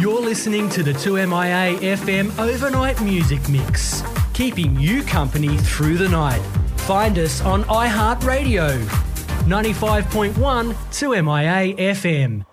You're listening to the 2MIA FM Overnight Music Mix, keeping you company through the night. Find us on iHeartRadio, 95.1 2MIA FM.